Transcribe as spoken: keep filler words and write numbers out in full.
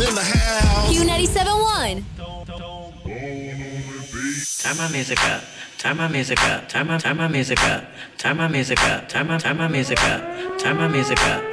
in the house. Q ninety-seven point one. Turn my music up, turn my music up, turn my, turn my music up, turn my music up, turn my, turn my music up, turn my music up.